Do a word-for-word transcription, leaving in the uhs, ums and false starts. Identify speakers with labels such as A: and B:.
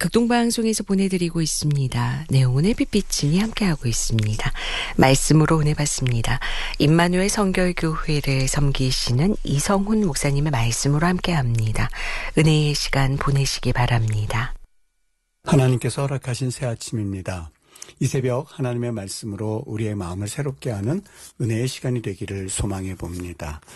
A: 극동방송에서 보내드리고 있습니다. 네, 오늘 빛비침이 함께하고 있습니다. 말씀으로 오늘 봤습니다. 임마누엘 성결교회를 섬기시는 이성훈 목사님의 말씀으로 함께합니다. 은혜의 시간 보내시기 바랍니다.
B: 하나님께서 허락하신 새 아침입니다. 이 새벽 하나님의 말씀으로 우리의 마음을 새롭게 하는 은혜의 시간이 되기를 소망해 봅니다.